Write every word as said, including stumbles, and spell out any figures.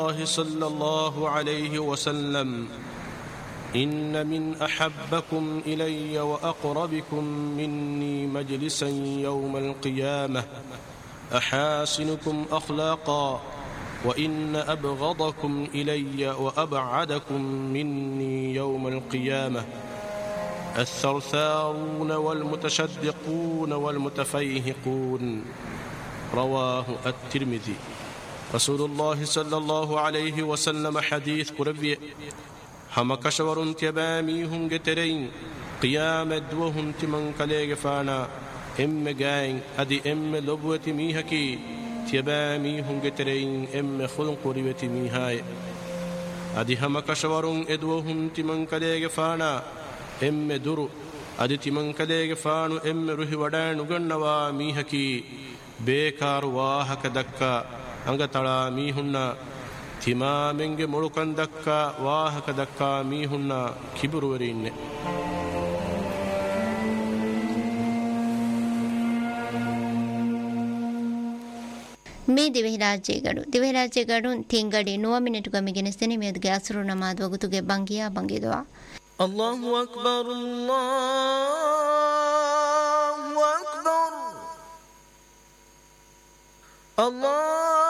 الله صلى الله عليه وسلم إن من أحبكم إلي وأقربكم مني مجلسا يوم القيامة أحاسنكم أخلاقا وإن أبغضكم إلي وأبعدكم مني يوم القيامة الثرثارون والمتشدقون والمتفيهقون. رواه الترمذي. رسول الله صلى الله عليه وسلم حديث قربي هم كشورون تبامي هم جترين قيام دوهم تمن كليغ فانا ام جاين ادي ام لبوتي ميهكي تبامي هم جترين ام خلق قربتي ميهاي ادي هم كشورون ادوهم تمن كليغ فانا ام درو ادي تمن كليغ فانو ام روحي ودان غنوا ميهكي بيكار واهك دكا ಅಂಗತಳ ಮೀಹುನ್ನ ತಿಮಾಮೆಂಗೆ ಮುಳುಕಂದಕ್ಕ ವಾಹಕ ದಕ್ಕ ಮೀಹುನ್ನ ಕಿಬುರುವರಿ ಇನ್ನೆ. මේ දෙවෙහි රාජ්‍යගඩු දෙවෙහි රාජ්‍යගඩුන් තිංගඩි නුව මිනිටු ගමිගෙනස්තෙනි මෙයදගේ අසුරු නමාද වගුතුගේ බංගියා බංගිදවා අල්ලාහු අක්බර් අල්ලාහු අක්බර් අල්ලාහ්